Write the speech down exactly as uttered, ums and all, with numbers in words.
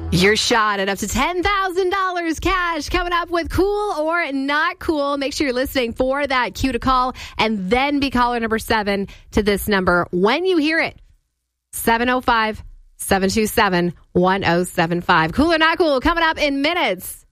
Your shot at up to ten thousand dollars cash coming up with Cool or Not Cool. Make sure you're listening for that cue to call and then be caller number seven to this number when you hear it. seven oh five, seven two seven, one oh seven five. Cool or Not Cool coming up in minutes.